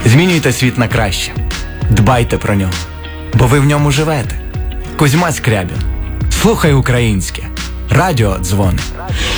Змінюйте світ на краще. Дбайте про нього, бо ви в ньому живете. Кузьма Скрябін. Слухай українське. Радіо дзвони.